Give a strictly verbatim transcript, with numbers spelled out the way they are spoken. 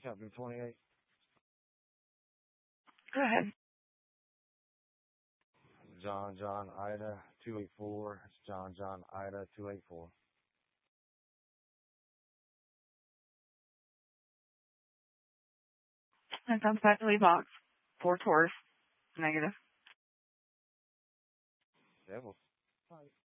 Chapter twenty-eight. Go ahead. John John Ida two eight four. It's John John Ida two eight four. That sounds back to lead box. Four Taurus. Negative. Devils.